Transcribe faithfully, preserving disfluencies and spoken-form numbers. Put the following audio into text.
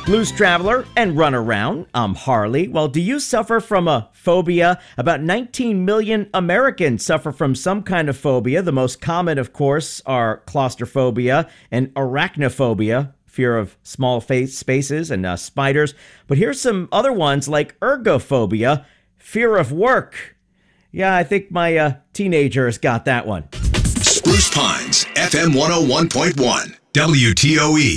Blues Traveler and Run Around. I'm Harley. Well, do you suffer from a phobia? About nineteen million Americans suffer from some kind of phobia. The most common, of course, are claustrophobia and arachnophobia, fear of small face spaces and uh, spiders. But here's some other ones like ergophobia, fear of work. Yeah, I think my uh, teenager has got that one. Spruce Pines, F M one oh one point one, W T O E.